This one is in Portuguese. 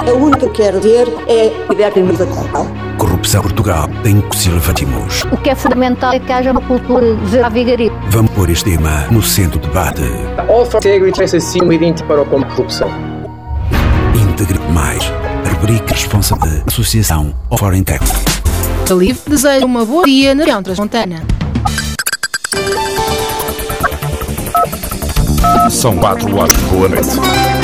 A única que quero ver é a criminalização. Corrupção Portugal tem Cocília Fatimos. O que é fundamental é que haja uma cultura de vigarice. Vamos pôr este tema no centro do debate. All for Integrity é assim um idêntico para o combate à corrupção. Integre mais. A rubrica responsável da Associação All for Integrity. A LIVRE deseja uma boa dia na região transmontana. São 4 horas boa noite.